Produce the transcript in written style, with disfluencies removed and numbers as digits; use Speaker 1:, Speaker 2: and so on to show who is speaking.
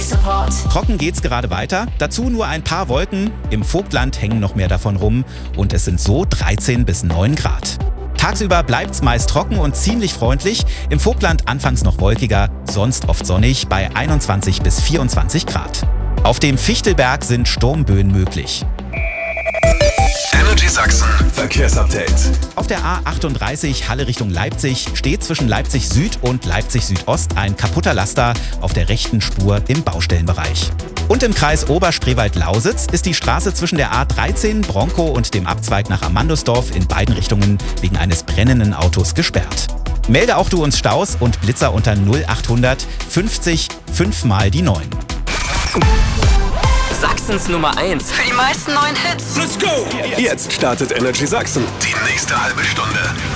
Speaker 1: Support.
Speaker 2: Trocken geht's gerade weiter, dazu nur ein paar Wolken, im Vogtland hängen noch mehr davon rum und es sind so 13 bis 9 Grad. Tagsüber bleibt's meist trocken und ziemlich freundlich, im Vogtland anfangs noch wolkiger, sonst oft sonnig bei 21 bis 24 Grad. Auf dem Fichtelberg sind Sturmböen möglich.
Speaker 3: Energy Sachsen Verkehrsupdate.
Speaker 2: Auf der A38 Halle Richtung Leipzig steht zwischen Leipzig Süd und Leipzig Südost ein kaputter Laster auf der rechten Spur im Baustellenbereich. Und im Kreis Oberspreewald-Lausitz ist die Straße zwischen der A13 Bronco und dem Abzweig nach Amandusdorf in beiden Richtungen wegen eines brennenden Autos gesperrt. Melde auch du uns Staus und Blitzer unter 0800 50 5 mal die 9.
Speaker 4: Sachsens Nummer 1.
Speaker 1: Für die meisten neuen Hits.
Speaker 3: Let's go! Jetzt startet Energy Sachsen. Die nächste halbe Stunde